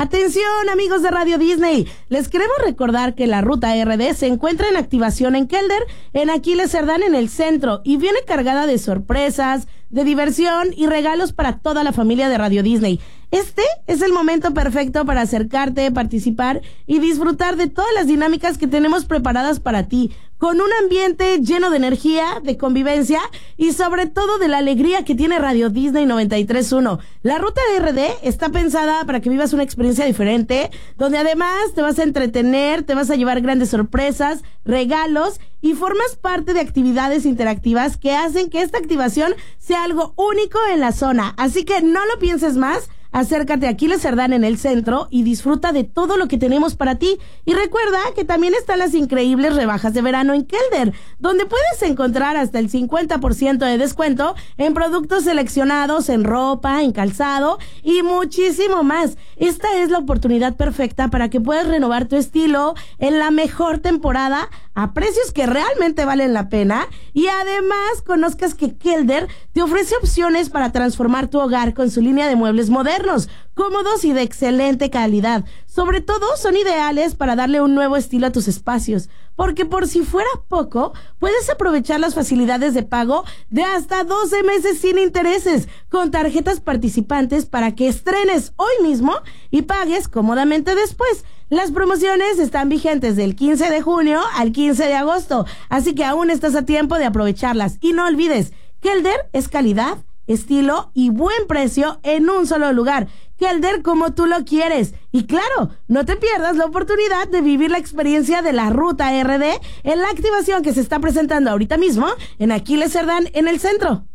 Atención, amigos de Radio Disney, les queremos recordar que la Ruta RD se encuentra en activación en Kelder, en Aquiles Cerdán, en el centro, y viene cargada de sorpresas, de diversión y regalos para toda la familia de Radio Disney. Este es el momento perfecto para acercarte, participar y disfrutar de todas las dinámicas que tenemos preparadas para ti, con un ambiente lleno de energía, de convivencia y sobre todo de la alegría que tiene Radio Disney 93.1. La Ruta RD está pensada para que vivas una experiencia diferente, donde además te vas a entretener, te vas a llevar grandes sorpresas, regalos y formas parte de actividades interactivas que hacen que esta activación sea algo único en la zona. Así que no lo pienses más. Acércate a Aquiles Cerdán en el centro y disfruta de todo lo que tenemos para ti. Y recuerda que también están las increíbles rebajas de verano en Kelder, donde puedes encontrar hasta el 50% de descuento en productos seleccionados, en ropa, en calzado y muchísimo más. Esta es la oportunidad perfecta para que puedas renovar tu estilo en la mejor temporada a precios que realmente valen la pena, y además conozcas que Kelder te ofrece opciones para transformar tu hogar con su línea de muebles modernos, cómodos y de excelente calidad. Sobre todo son ideales para darle un nuevo estilo a tus espacios, porque por si fuera poco, puedes aprovechar las facilidades de pago de hasta 12 meses sin intereses con tarjetas participantes para que estrenes hoy mismo y pagues cómodamente después. Las promociones están vigentes del 15 de junio al 15 de agosto, así que aún estás a tiempo de aprovecharlas. Y no olvides, Kelder es calidad, estilo y buen precio en un solo lugar. Kelder como tú lo quieres. Y claro, no te pierdas la oportunidad de vivir la experiencia de la Ruta RD en la activación que se está presentando ahorita mismo en Aquiles Cerdán en el centro.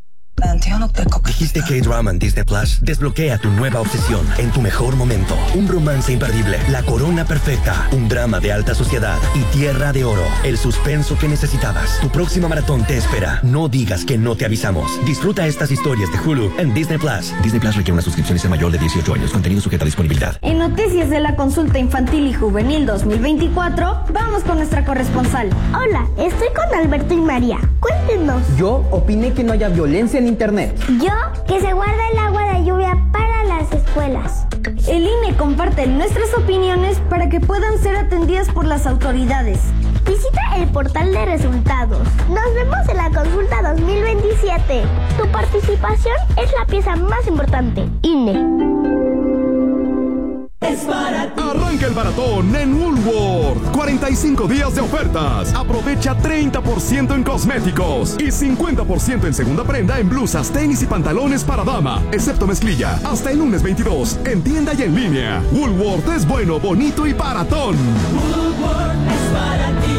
Dijiste K-Drama en Disney Plus. Desbloquea tu nueva obsesión en tu mejor momento. Un romance imperdible, la corona perfecta, un drama de alta sociedad y Tierra de Oro. El suspenso que necesitabas. Tu próxima maratón te espera. No digas que no te avisamos. Disfruta estas historias de Hulu en Disney Plus. Disney Plus requiere una suscripción y ser mayor de 18 años. Contenido sujeto a disponibilidad. En noticias de la consulta infantil y juvenil 2024, vamos con nuestra corresponsal. Hola, estoy con Alberto y María. Cuéntenos. Yo opiné que no haya violencia en internet. Yo, que se guarda el agua de lluvia para las escuelas. El INE comparte nuestras opiniones para que puedan ser atendidas por las autoridades. Visita el portal de resultados. Nos vemos en la consulta 2027. Tu participación es la pieza más importante. INE. Arranca el maratón en Woolworth. 45 días de ofertas. Aprovecha 30% en cosméticos y 50% en segunda prenda en blusas, tenis y pantalones para dama, excepto mezclilla. Hasta el lunes 22, en tienda y en línea. Woolworth es bueno, bonito y baratón. Woolworth es para ti.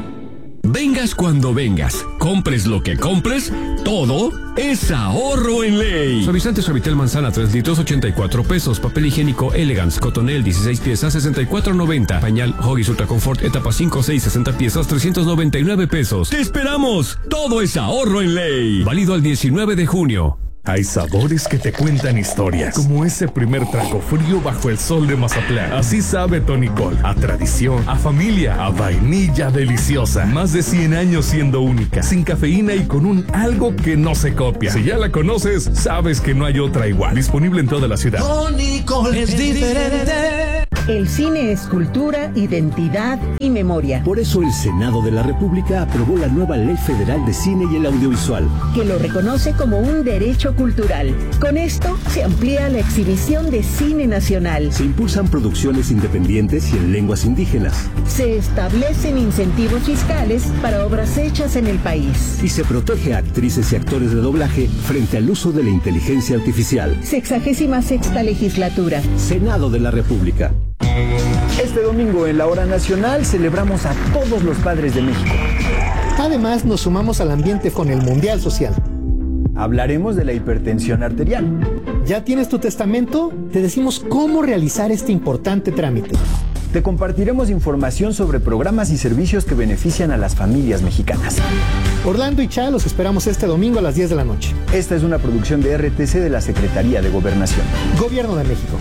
Vengas cuando vengas, compres lo que compres, todo es ahorro en ley. Suavizante Suavitel manzana 3 litros 84 pesos. Papel higiénico Elegance Cotonel 16 piezas 64.90. Pañal Huggies Ultra Comfort etapa 5 6 60 piezas 399 pesos. ¡Te esperamos! Todo es ahorro en ley. Válido al 19 de junio. Hay sabores que te cuentan historias, como ese primer trago frío bajo el sol de Mazatlán. Así sabe Tonicol, a tradición, a familia, a vainilla deliciosa. Más de 100 años siendo única, sin cafeína y con un algo que no se copia. Si ya la conoces, sabes que no hay otra igual. Disponible en toda la ciudad. Tonicol es diferente. El cine es cultura, identidad y memoria. Por eso el Senado de la República aprobó la nueva Ley Federal de Cine y el Audiovisual, que lo reconoce como un derecho cultural. Con esto se amplía la exhibición de cine nacional. Se impulsan producciones independientes y en lenguas indígenas. Se establecen incentivos fiscales para obras hechas en el país. Y se protege a actrices y actores de doblaje frente al uso de la inteligencia artificial. 66ª legislatura. Senado de la República. Este domingo en la Hora Nacional celebramos a todos los padres de México. Además, nos sumamos al ambiente con el Mundial Social. Hablaremos de la hipertensión arterial. ¿Ya tienes tu testamento? Te decimos cómo realizar este importante trámite. Te compartiremos información sobre programas y servicios que benefician a las familias mexicanas. Orlando y Cha los esperamos este domingo a las 10 de la noche. Esta es una producción de RTC de la Secretaría de Gobernación. Gobierno de México.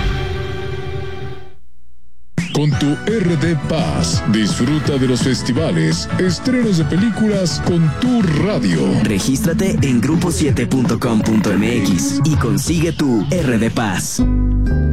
Con tu RD Paz, disfruta de los festivales, estrenos de películas con tu radio. Regístrate en grupo7.com.mx y consigue tu RD Paz.